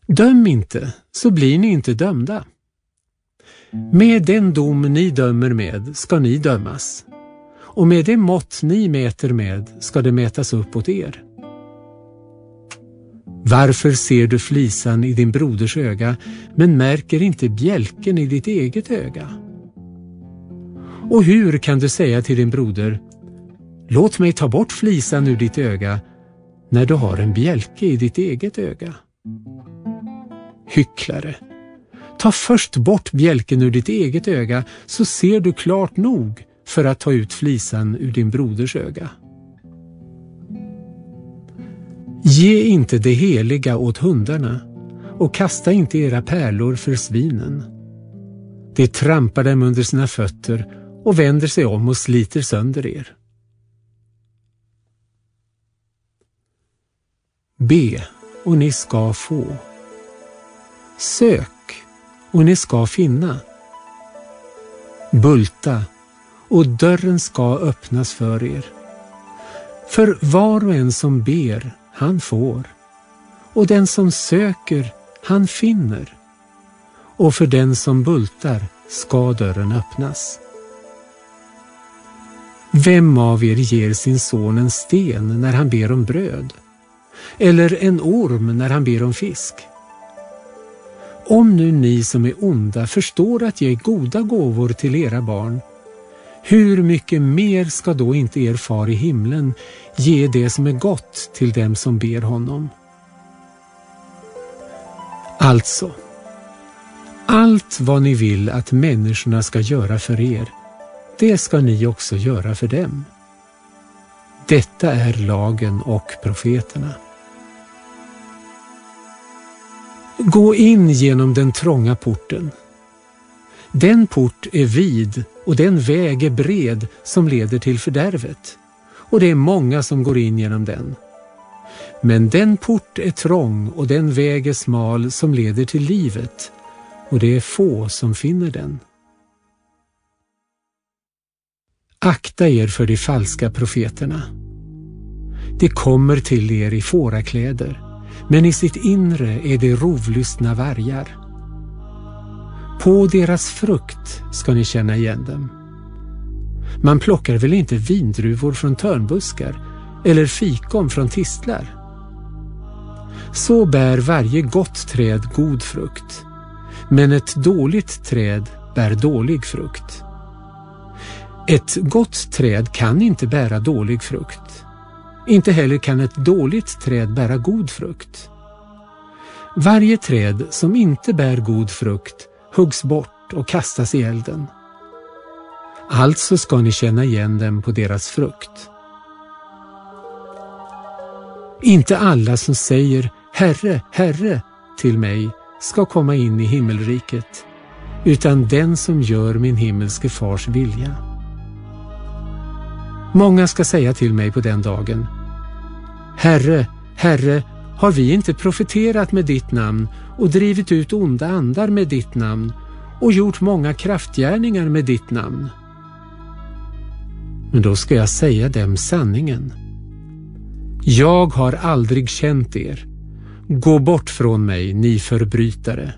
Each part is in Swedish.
Döm inte, så blir ni inte dömda. Med den dom ni dömer med ska ni dömas, och med det mått ni mäter med ska det mätas upp åt er. Varför ser du flisan i din broders öga, men märker inte bjälken i ditt eget öga? Och hur kan du säga till din broder: låt mig ta bort flisan ur ditt öga, när du har en bjälke i ditt eget öga? Hycklare, ta först bort bjälken ur ditt eget öga, så ser du klart nog för att ta ut flisan ur din broders öga. Ge inte det heliga åt hundarna, och kasta inte era pärlor för svinen. De trampar dem under sina fötter och vänder sig om och sliter sönder er. Be, och ni ska få. Sök, och ni ska finna. Bulta, och dörren ska öppnas för er. För var och en som ber, han får. Och den som söker, han finner. Och för den som bultar ska dörren öppnas. Vem av er ger sin son en sten när han ber om bröd? Eller en orm när han ber om fisk? Om nu ni som är onda förstår att ge goda gåvor till era barn, hur mycket mer ska då inte er far i himlen ge det som är gott till dem som ber honom? Alltså, allt vad ni vill att människorna ska göra för er, det ska ni också göra för dem. Detta är lagen och profeterna. Gå in genom den trånga porten. Den port är vid och den väg är bred som leder till fördärvet, och det är många som går in genom den. Men den port är trång och den väg är smal som leder till livet, och det är få som finner den. Akta er för de falska profeterna. De kommer till er i fårakläder, men i sitt inre är de rovlystna vargar. På deras frukt ska ni känna igen dem. Man plockar väl inte vindruvor från törnbuskar eller fikon från tistlar? Så bär varje gott träd god frukt, men ett dåligt träd bär dålig frukt. Ett gott träd kan inte bära dålig frukt. Inte heller kan ett dåligt träd bära god frukt. Varje träd som inte bär god frukt huggs bort och kastas i elden. Alltså ska ni känna igen dem på deras frukt. Inte alla som säger Herre, Herre till mig ska komma in i himmelriket, utan den som gör min himmelske fars vilja. Många ska säga till mig på den dagen: Herre, Herre, har vi inte profeterat med ditt namn och drivit ut onda andar med ditt namn och gjort många kraftgärningar med ditt namn? Men då ska jag säga dem sanningen. Jag har aldrig känt er. Gå bort från mig, ni förbrytare.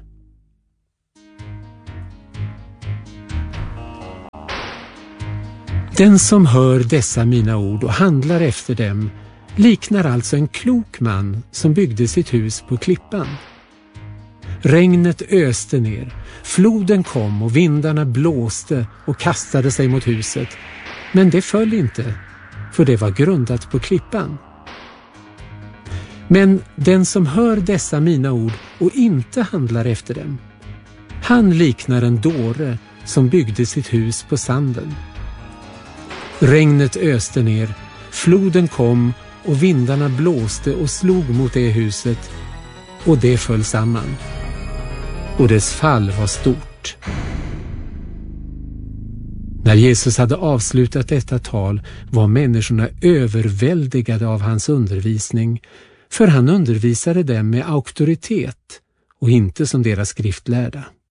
Den som hör dessa mina ord och handlar efter dem liknar alltså en klok man som byggde sitt hus på klippan. Regnet öste ner, floden kom och vindarna blåste och kastade sig mot huset, men det föll inte, för det var grundat på klippan. Men den som hör dessa mina ord och inte handlar efter dem, han liknar en dåre som byggde sitt hus på sanden. Regnet öste ner, floden kom och vindarna blåste och slog mot det huset, och det föll samman. Och dess fall var stort. När Jesus hade avslutat detta tal var människorna överväldigade av hans undervisning, för han undervisade dem med auktoritet och inte som deras skriftlärda.